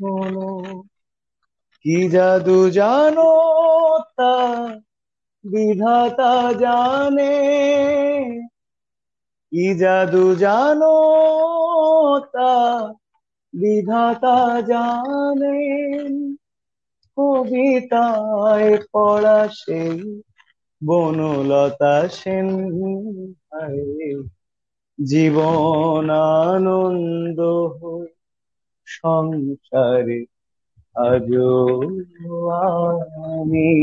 শোনো, কি জাদু জানো তা বিধাতা জানে, কি জাদু জানো তা বিধাতা জানেন। কবিতায় পড়া সেই বনলতা সেন, হায় জীবন আনন্দ হোক সংসারে আজো আমি।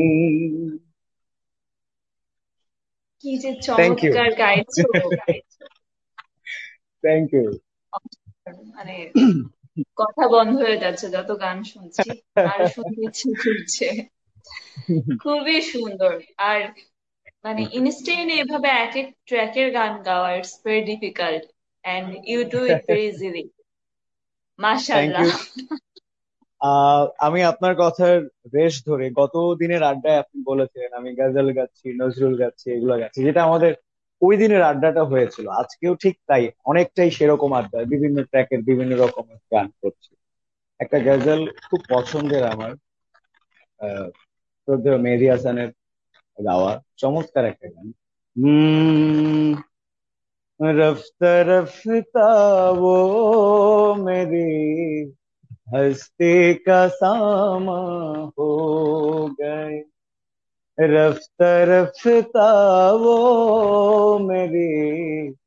কি যে থ্যাংক ইউ। চমৎকার গাইছো! Thank you. মানে কথা বন্ধ হয়ে যাচ্ছে যত গান শুনছি, আর শুনতে ইচ্ছে করছে। খুবই সুন্দর। আর মানে ইনস্টেন্ট এভাবে এক এক ট্র্যাকের গান গাওয়া, it's very difficult and you do it very easily. Thank মাশাআল্লাহ। ইউ। আমি আপনার কথার রেশ ধরে গত দিনের আড্ডায় আপনি বলেছিলেন আমি গজল গাচ্ছি, নজরুল গাচ্ছি, এগুলো গাচ্ছি, যেটা আমাদের ওই দিনের আড্ডাটা হয়েছিল। আজকেও ঠিক তাই, অনেকটাই সেরকম আড্ডা, বিভিন্ন ট্র্যাকের বিভিন্ন রকমের গান করছি। একটা গজল খুব পছন্দের আমার, শ্রদ্ধেয় মেহেদী হাসানের গাওয়া, চমৎকার একটা গান। रफ्ता रफ्ता वो मेरी हस्ती का सामा हो गए, रफ्ता रफ्ता वो मेरी